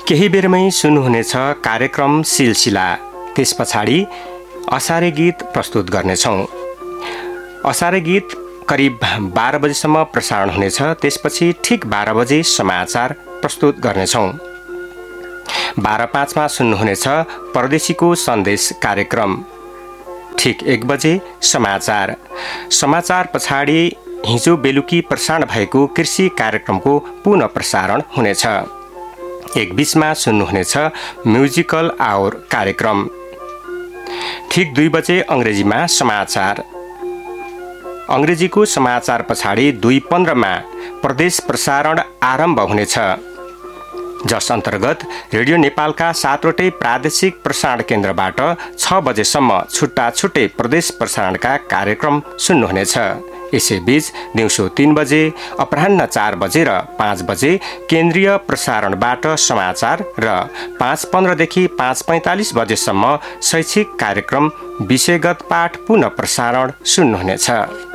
केही बेरमै सुन्नुहुनेछ कार्यक्रम सिलसिला। त्यस पछाडि असारे गीत प्रस्तुत गर्नेछौँ। असारे गीत करिब 12 बजेसम्म प्रसारण हुनेछ। त्यसपछि ठिक 12 बजे समाचार प्रस्तुत गर्नेछौँ। 12:05 मा सुन्नुहुनेछ परदेशीको सन्देश कार्यक्रम। ठिक 1 बजे समाचार। समाचार पछाडि हिजो बेलुकी प्रसारण भएको कृषि कार्यक्रमको पुनः प्रसारण हुनेछ। 1:20 मा सुन्नुहुनेछ म्युजिकल आवर कार्यक्रम। ठिक 2 बजे अङ्ग्रेजीमा समाचार। अङ्ग्रेजीको समाचार पछाडि 2:15 मा प्रदेश प्रसारण आरम्भ हुनेछ, जस अन्तर्गत रेडियो नेपालका 7वटै प्रादेशिक प्रसारण केन्द्रबाट 6 बजेसम्म छुट्टा छुट्टै प्रदेश प्रसारणका कार्यक्रम सुन्नुहुनेछ। यसैबीच दिउँसो 3 बजे, अपराह्न 4 बजे र 5 बजे केन्द्रीय प्रसारणबाट समाचार र 5:15 देखि 5:45 बजेसम्म शैक्षिक कार्यक्रम विषयगत पाठ पुनः प्रसारण सुन्नुहुनेछ।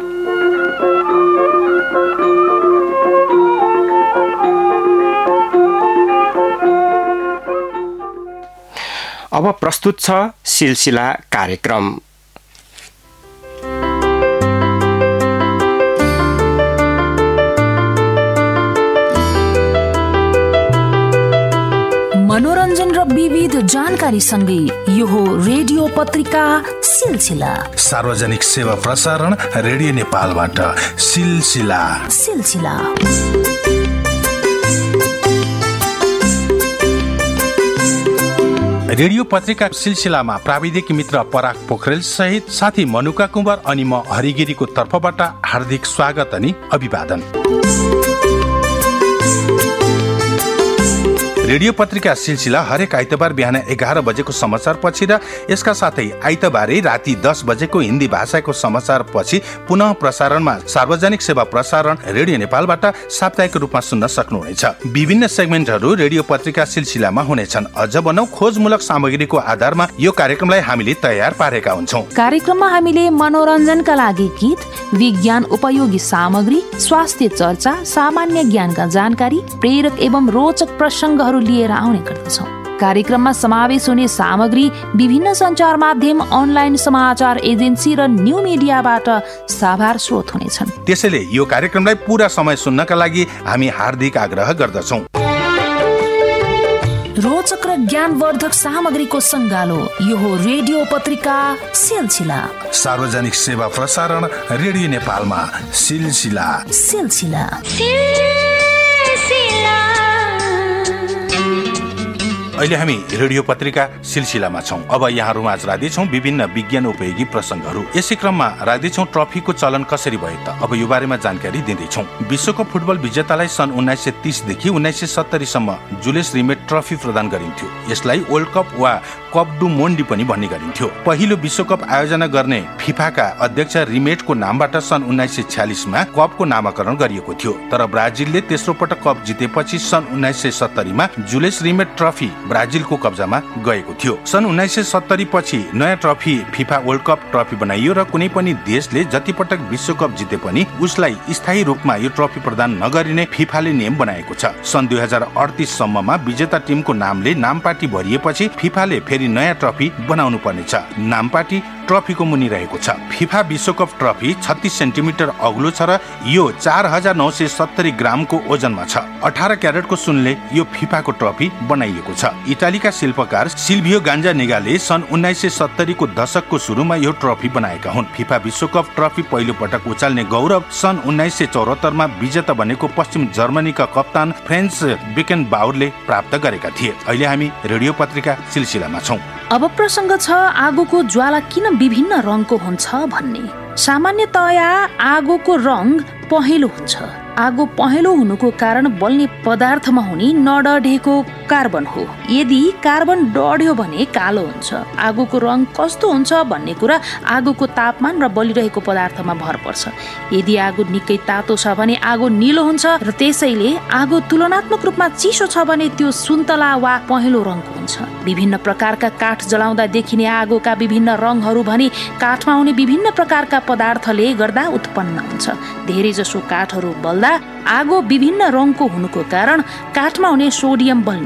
अब प्रस्तुत छ सिलसिला कार्यक्रम। मनोरञ्जन र विविध जानकारी सँगै यो हो रेडियो पत्रिका सिलसिला। सार्वजनिक सेवा प्रसारण रेडियो नेपालबाट सिलसिला। रेडियो पत्रिका सिलसिलामा प्राविधिक मित्र पराग पोखरेल सहित साथी मनुका कुँवर अनि म हरिगिरीको तर्फबाट हार्दिक स्वागत अनि अभिवादन। रेडियो पत्रिका सिलसिला हरेक आइतबार बिहान 11 बजेको समाचार पछि र यसका साथै आइतबारै राति 10 बजेको हिन्दी भाषाको समाचार पछि पुनः प्रसारणमा सार्वजनिक सेवा प्रसारण रेडियो नेपालबाट साप्ताहिक रूपमा सुन्न सक्नुहुनेछ। विभिन्न सेगमेन्टहरू रेडियो पत्रिका सिलसिलामा हुनेछन्। अझ भनौं खोजमूलक सामग्रीको आधारमा यो कार्यक्रमलाई हामीले तयार पारेका हुन्छौँ। कार्यक्रममा हामीले मनोरञ्जनका लागि गीत, विज्ञान उपयोगी सामग्री, स्वास्थ्य चर्चा, सामान्य ज्ञानका जानकारी, प्रेरक एवं रोचक प्रसङ्गहरू लिएर आउने गर्दछौँ। कार्यक्रममा समावेश हुने सामग्री विभिन्न सञ्चार माध्यम, अनलाइन समाचार एजेन्सी र न्यू मिडियाबाट साभार स्रोत हुनेछन्। त्यसैले यो कार्यक्रमलाई पूरा समय सुन्नका लागि हामी हार्दिक आग्रह गर्दछौँ। रोचक र ज्ञानवर्धक सामग्रीको सङ्गालो यो हो रेडियो पत्रिका सिलसिला। सार्वजनिक सेवा प्रसारण रेडियो नेपालमा सिलसिला। अहिले हामी रेडियो पत्रिका सिलसिलामा छौं। अब यहाँहरूमाझ राख्दैछौं विभिन्न विज्ञान उपयोगी प्रसङ्गहरू। यसै क्रममा राख्दैछौं ट्रफीको चलन कसरी भयो त अब यो बारेमा जानकारी दिँदैछौं। विश्वकप फुटबल विजेतालाई सन् 1930 देखि 1970 सम्म जुलियस रिमेट ट्रफी प्रदान गरिन्थ्यो। यसलाई वर्ल्ड कप वा कप डु मोन्डी पनि भन्ने गरिन्थ्यो। पहिलो विश्वकप आयोजना गर्ने फिफाका अध्यक्ष रिमेटको नामबाट सन् 1946 मा कपको नामाकरण गरिएको थियो। तर ब्राजिलले तेस्रो पटक कप जितेपछि सन् 1970 मा जुलियस रिमेट ट्रफी ब्राजिलको कब्जामा गएको थियो। सन् 1970 पछि नयाँ trophy FIFA world cup trophy बनाइयो र कुनै पनि देशले जति पटक विश्वकप जिते पनि उसलाई स्थायी रूपमा यो ट्रफी प्रदान नगरिने फिफाले नियम बनाएको छ। सन् 2038 सम्ममा विजेता टिमको नामले नामपाटी भरिएपछि फिफाले फेरि नयाँ ट्रफी बनाउनु पर्नेछ। नामपाटी ट्रफीको मुनि रहेको छ। फिफा विश्वकप ट्रफी 36 सेन्टिमिटर अग्लो छ र यो 4970 ग्रामको ओजनमा छ। 18 क्यारेटको सुनले यो फिफाको ट्रफी बनाइएको छ। इटालीका शिल्पकार सिल्भियो गान्जानेगाले सन् 1970 को दशकको सुरुमा यो ट्रफी बनाएका हुन्। फिफा विश्वकप ट्रफी पहिलो पटक उचाल्ने गौरव सन् 1974 मा विजेता बनेको पश्चिम जर्मनीका कप्तान फ्रेन्स बेकेनबाउरले प्राप्त गरेका थिए। अहिले हामी रेडियो पत्रिका सिलसिलामा छौं। अब प्रसङ्ग छ आगोको ज्वाला किन विभिन्न रङको हुन्छ भन्ने। सामान्यतया आगोको रङ पहेँलो हुन्छ। आगो पहेँलो हुनुको कारण बल्ने पदार्थमा हुने नडढेको कार्बन हो। यदि कार्बन डढ्यो भने कालो हुन्छ। आगोको रङ कस्तो हुन्छ भन्ने कुरा आगोको तापमान र बलिरहेको पदार्थमा भर पर्छ। यदि आगो निकै तातो छ भने आगो निलो हुन्छ र त्यसैले आगो तुलनात्मक रूपमा चिसो छ भने त्यो सुन्तला वा पहेँलो रङको हुन्छ। विभिन्न प्रकारका काठ जलाउँदा देखिने आगोका विभिन्न रङहरू भने काठमा हुने विभिन्न प्रकारका पदार्थले गर्दा उत्पन्न हुन्छ। धेरै जसो काठहरू बल्दा आगो विभिन्न रङको हुनुको कारण काठमा हुने सोडियम बल्नु हो।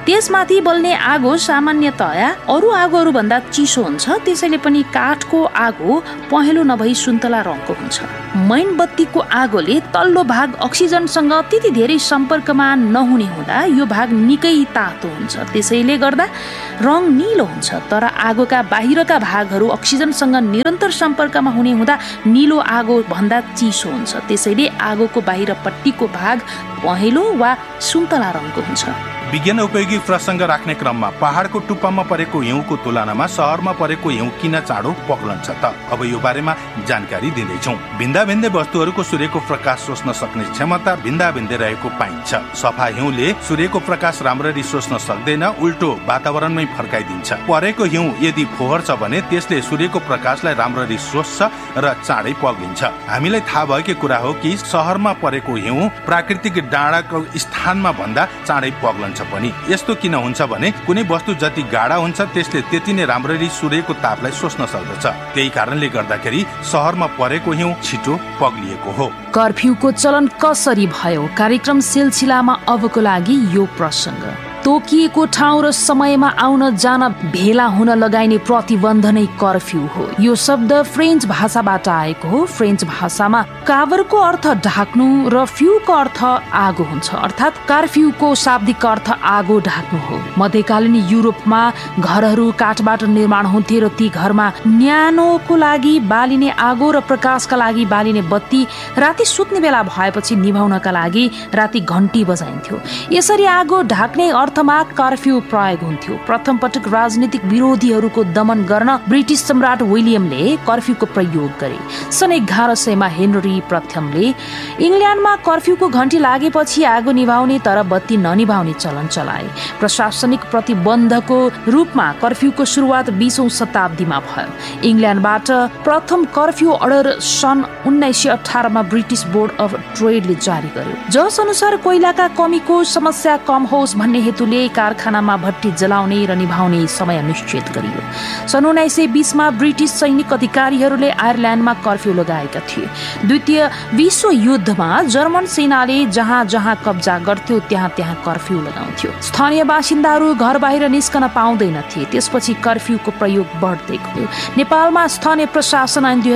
त्यसमाथि बल्ने आगो सामान्यतया अरू आगोहरू भन्दा चिसो हुन्छ, त्यसैले पनि काठको आगो पहेँलो नभई सुन्तला रङको हुन्छ। मैनबत्तीको आगोले तल्लो भाग अक्सिजनसँग त्यति धेरै सम्पर्कमा नहुने हुँदा यो भाग निकै तातो हुन्छ, त्यसैले गर्दा रङ निलो हुन्छ। तर आगोका बाहिरका भागहरू अक्सिजनसँग निरन्तर सम्पर्कमा हुने हुँदा निलो आगो भन्दा चिसो हुन्छ, त्यसैले आगोको बाहिरपट्टिको भाग पहेँलो वा सुन्तला रङको हुन्छ। विज्ञान उपयोगी प्रसङ्ग राख्ने क्रममा पहाडको टुप्पामा परेको हिउँको तुलनामा सहरमा परेको हिउँ किन चाँडो पग्लन्छ त? अब यो बारेमा जानकारी दिँदैछौँ। भिन्दा वस्तुहरूको सूर्यको प्रकाश सोच्न सक्ने क्षमता भिन्दै रहेको पाइन्छ। सफा हिउँले सूर्यको प्रकाश राम्ररी सोच्न सक्दैन, उल्टो वातावरणमै फर्काइदिन्छ। परेको हिउँ यदि फोहोर छ भने त्यसले सूर्यको प्रकाशलाई राम्ररी सोच्छ र चाँडै पग्लिन्छ। हामीलाई थाहा भएकै कुरा हो कि सहरमा परेको हिउँ प्राकृतिक डाँडाको स्थानमा भन्दा चाँडै पग्लन्छ पनि। यस्तो किन हुन्छ भने कुनै वस्तु जति गाढा हुन्छ त्यसले त्यति नै राम्ररी सूर्यको तापलाई सोच्न सक्दछ। त्यही कारणले गर्दाखेरि सहरमा परेको हिउँ छिटो पग्लिएको हो। कर्फ्यूको चलन कसरी भयो? कार्यक्रम सिलसिलामा अबको लागि यो प्रसङ्ग। तोकिएको ठाउँ र समयमा आउन जान भेला हुन लगाइने प्रतिबन्ध नै कर्फ्यू हो। यो शब्द फ्रेन्च भाषाबाट आएको हो। फ्रेन्च भाषामा काभरको अर्थ ढाक्नु र फ्यूको अर्थ आगो हुन्छ, अर्थात् कर्फ्यूको शाब्दिक अर्थ आगो ढाक्नु हो। मध्यकालीन युरोपमा घरहरू काठबाट निर्माण हुन्थे र ती घरमा न्यानोको लागि बालिने आगो र प्रकाशका लागि बालिने बत्ती राति सुत्ने बेला भएपछि निभाउनका लागि राति घन्टी बजाइन्थ्यो। यसरी आगो ढाक्ने अर्थमा कर्फ्यू प्रयोग हुन्थ्यो। प्रथम पटक राजनीतिक विरोधीहरूको दमन गर्न ब्रिटिस सम्राट विलियमले कर्फ्यूको प्रयोग गरे। सन् 1100 हेनरी प्रथमले इङ्ल्यान्डमा कर्फ्यूको घन्टी लागेपछि आगो निभाउने तर बत्ती ननिभाउने चलन चलाए। प्रशासनिक प्रतिबन्धको रूपमा कर्फ्यूको सुरुवात 20औं शताब्दीमा भयो। इङ्ल्यान्डबाट प्रथम कर्फ्यू अर्डर सन् 1918 मा ब्रिटिस बोर्ड अफ ट्रेडले जारी गर्यो, जस अनुसार कोइलाका कमीको समस्या कम होस् भन्ने हेतुले कारखानामा भट्टी जलाउने र निभाउने समय निश्चित गरियो। सन् 1920 मा ब्रिटिस सैनिक अधिकारीहरूले आयरल्यान्डमा कर्फ्यू लगाएका थिए। द्वितीय विश्व युद्धमा जर्मन सेनाले जहाँ जहाँ कब्जा गर्थ्यो त्यहाँ कर्फ्यू लगाउँथ्यो। स्थानीय बासिन्दाहरू घर बाहिर निस्कन पाउँदैनथे। त्यसपछि कर्फ्यूको प्रयोग बढ्दै गयो। नेपालमा स्थानीय प्रशासन ऐन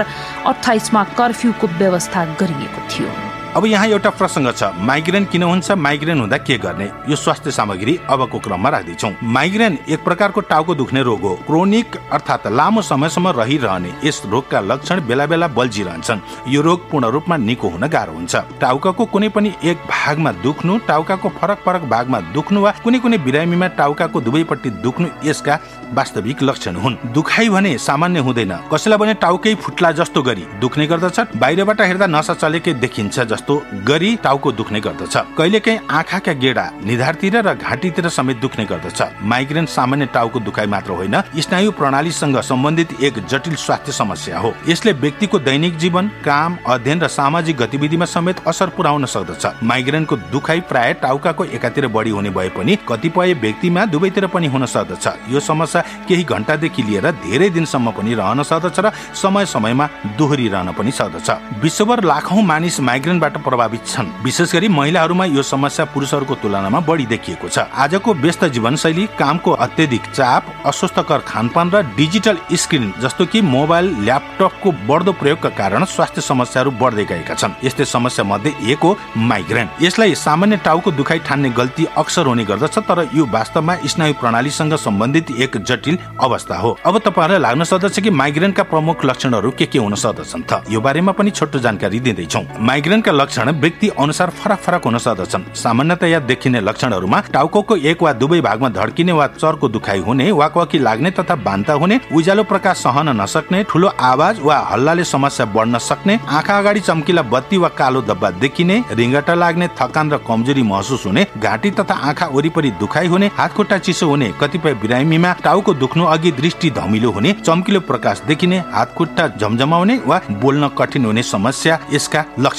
2028 मा कर्फ्यूको व्यवस्था गरिएको थियो। अब यहाँ एउटा प्रसङ्ग छ, माइग्रेन किन हुन्छ? माइग्रेन हुँदा के गर्ने? यो स्वास्थ्य सामग्री अबको क्रममा राख्दैछौँ। माइग्रेन एक प्रकारको टाउको दुख्ने रोग हो। क्रोनिक अर्थात् लामो समयसम्म रहिरहने यस रोगका लक्षण बेला बेला बल्झिरहन्छन्। यो रोग पूर्ण रूपमा निको हुन गाह्रो हुन्छ। टाउकाको कुनै पनि एक भागमा दुख्नु, टाउकाको फरक फरक भागमा दुख्नु वा कुनै बिरामीमा टाउकाको दुवैपट्टि दुख्नु यसका वास्तविक लक्षण हुन्। दुखाइ भने सामान्य हुँदैन। कसैलाई भने टाउकै फुट्ला जस्तो गरी दुख्ने गर्दछ। बाहिरबाट हेर्दा नसा चलेकै देखिन्छ जस्तो गरी टाउको दुख्ने गर्दछ। कहिलेकाहीँ आँखाका गेडा, निधारतिर र घाँटीतिर समेत दुख्ने गर्दछ। माइग्रेन सामान्य टाउको दुखाइ मात्र होइन, स्नायु प्रणालीसँग सम्बन्धित एक जटिल स्वास्थ्य समस्या हो। यसले व्यक्तिको दैनिक जीवन, काम, अध्ययन र सामाजिक गतिविधिमा समेत असर पुर्याउन सक्दछ। माइग्रेनको दुखाइ प्राय टाउकाको एकातिर बढी हुने भए पनि कतिपय व्यक्तिमा दुवैतिर पनि हुन सक्दछ। यो समस्या केही घण्टादेखि लिएर धेरै दिनसम्म पनि रहन सक्दछ र समय समयमा दोहोरिरहन पनि सक्दछ। विश्वभर लाखौं मानिस माइग्रेनबाट प्रभावित छन्। विशेष गरी महिलाहरूमा यो समस्या पुरुषहरूको तुलनामा बढी देखिएको छ। आजको व्यस्त जीवनशैली, कामको अत्यधिक चाप, अस्वस्थकर खानपान र डिजिटल स्क्रिन जस्तो कि मोबाइल, ल्यापटपको बढ्दो प्रयोगका कारण स्वास्थ्य समस्याहरू बढ्दै गएका छन्। यस्तै समस्या मध्ये एक हो माइग्रेन। यसलाई सामान्य टाउको दुखाइ ठान्ने गल्ती अक्सर हुने गर्दछ, तर यो वास्तवमा स्नायु प्रणालीसँग सम्बन्धित एक जटिल अवस्था हो। अब तपाईहरुलाई लाग्न सक्दछ कि माइग्रेनका प्रमुख लक्षणहरू के हुन सक्दछन् त? यो बारेमा पनि छोटो जानकारी दिँदैछौँ। माइग्रेनका लक्षण व्यक्ति अनुसार फरक हुन सक्दछन्। सामान्यतया देखिने लक्षणहरूमा टाउकोको एक वा दुवै भागमा धड्किने वा चर्को दुखाइ हुने, वाकवाकी लाग्ने तथा बान्ता हुने, उज्यालो प्रकाश सहन नसक्ने, ठूलो आवाज वा हल्लाले समस्या बढ्न सक्ने, आँखा अगाडि चम्किला बत्ती वा कालो धब्बा देखिने, रिङ्गटा लाग्ने, थकान र कमजोरी महसुस हुने, घाँटी तथा आँखा वरिपरि दुखाइ हुने, हातखुट्टा चिसो हुने, कतिपय बिरामीमा टाउको दुख्नु अघि दृष्टि धमिलो हुने, चम्किलो प्रकाश देखिने, हातखुट्टा झमझमाउने वा बोल्न कठिन हुने समस्या यसका लक्षणहरू हुन्।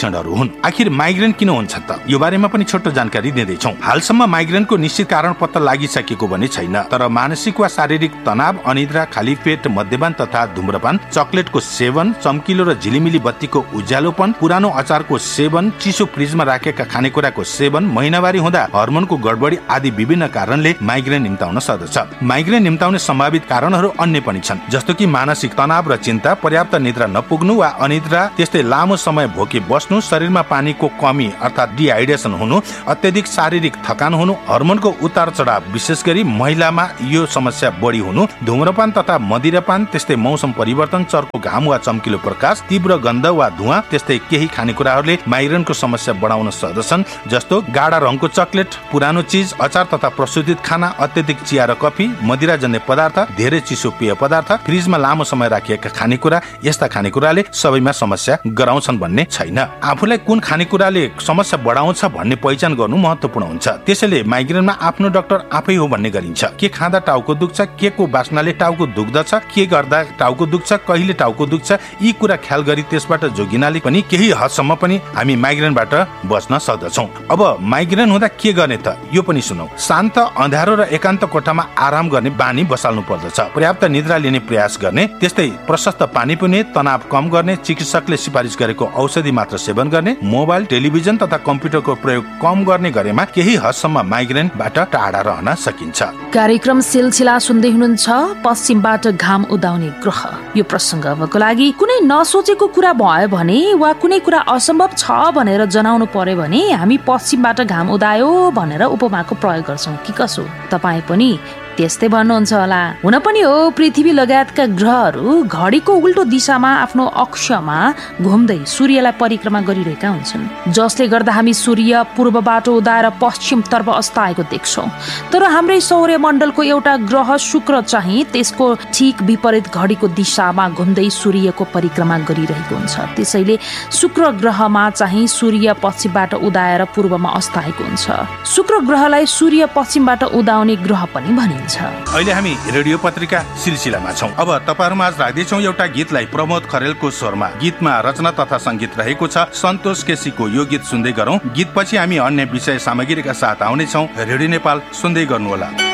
आखिर माइग्रेन किन हुन्छ त? यो बारेमा पनि छोटो जानकारी दिँदैछौँ। हालसम्म माइग्रेनको निश्चित कारण पत्ता लागिसकेको भने छैन, तर मानसिक वा शारीरिक तनाव, अनिद्रा, खाली पेट, मद्यपान तथा धुम्रपान, चकलेटको सेवन, चम्किलो र झिलिमिली बत्तीको उज्यालोपन, पुरानो अचारको सेवन, चिसो फ्रिजमा राखेका खानेकुराको सेवन, महिनावारी हुँदा हर्मोनको गडबडी आदि विभिन्न कारणले माइग्रेन निम्ताउन सक्दछ। माइग्रेन निम्ताउने सम्भावित कारणहरू अन्य पनि छन्, जस्तो कि मानसिक तनाव र चिन्ता, पर्याप्त निद्रा नपुग्नु वा अनिद्रा, त्यस्तै लामो समय भोके बस्नु, शरीरमा पानीको कमी अर्थात् डिहाइड्रेसन हुनु, अत्यधिक शारीरिक थकान हुनु, हर्मोनको उतार चढाव विशेष गरी महिलामा यो समस्या बढी हुनु, धुम्रपान तथा मदिरापान, त्यस्तै मौसम परिवर्तन, चर्को घाम वा चम्किलो प्रकाश, तीव्र गन्ध वा धुवा, त्यस्तै केही खानेकुराहरूले माइग्रेनको समस्या बढाउन सक्दछन्, जस्तो गाढा रङको चकलेट, पुरानो चिज, अचार तथा प्रशोधित खाना, अत्यधिक चिया र कफी, मदिराजन्य पदार्थ, धेरै चिसो पेय पदार्थ, फ्रिजमा लामो समय राखिएका खानेकुरा। यस्ता खानेकुराले सबैमा समस्या गराउँछन् भन्ने छैन। आफूलाई कुन खानेकुराले समस्या बढाउँछ भन्ने पहिचान गर्नु महत्त्वपूर्ण हुन्छ। त्यसैले माइग्रेनमा आफ्नो डाक्टर आफै हो भन्ने गरिन्छ। के खाँदा टाउको दुख्छ, के को बास्नाले टाउको दुख्दछ, के गर्दा टाउको दुख्छ, कहिले टाउको दुख्छ, यी कुरा ख्याल गरी त्यसबाट जोगिनाले पनि केही हदसम्म पनि हामी माइग्रेनबाट बच्न सक्दछौँ। अब माइग्रेन हुँदा के गर्ने त, यो पनि सुनौ। शान्त, अँध्यारो र एकान्त कोठामा आराम गर्ने बानी बसाल्नु पर्दछ। पर्याप्त निद्रा लिने प्रयास गर्ने, त्यस्तै प्रशस्त पानी पिउने, तनाव कम गर्ने, चिकित्सकले सिफारिस गरेको औषधि मात्र सेवन गर्ने, मोबाइल, टेलिभिजन तथा कम्प्युटरको प्रयोग कम गर्ने गरेमा केही हदसम्म माइग्रेनबाट टाढा रहन सकिन्छ। कार्यक्रम सिलसिला सुन्दै हुनुहुन्छ। पश्चिमबाट घाम उदाउने ग्रह, यो प्रसङ्ग अबको लागि कुनै नसोचेको कुरा भयो भने वा कुनै कुरा असम्भव छ भनेर जनाउनु पर्यो भने हामी पश्चिमबाट घाम उदायो भनेर उपमाको प्रयोग गर्छौँ कि कसो? तपाईँ पनि त्यस्तै भन्नुहुन्छ होला। हुन पनि हो, पृथ्वी लगायतका ग्रहहरू घडीको उल्टो दिशामा आफ्नो अक्षमा घुम्दै सूर्यलाई परिक्रमा गरिरहेका हुन्छन्, जसले गर्दा हामी सूर्य पूर्वबाट उदाएर पश्चिमतर्फ अस्ताएको देख्छौँ। तर हाम्रै सौर्यमण्डलको एउटा ग्रह शुक्र चाहिँ त्यसको ठिक विपरीत घडीको दिशामा घुम्दै सूर्यको परिक्रमा गरिरहेको हुन्छ। त्यसैले शुक्र ग्रहमा चाहिँ सूर्य पश्चिमबाट उदाएर पूर्वमा अस्ताएको हुन्छ। शुक्र ग्रहलाई सूर्य पश्चिमबाट उदाउने ग्रह पनि भनिन्छ। अहिले हामी रेडियो पत्रिका सिलसिलामा छौँ। अब तपाईहरुमा आज राख्दैछौँ एउटा गीतलाई प्रमोद खरेलको स्वरमा। गीतमा रचना तथा संगीत रहेको छ सन्तोष केसीको। यो गीत सुन्दै गरौँ। गीतपछि हामी अन्य विषय सामग्रीका साथ आउनेछौँ। रेडियो नेपाल सुन्दै गर्नुहोला।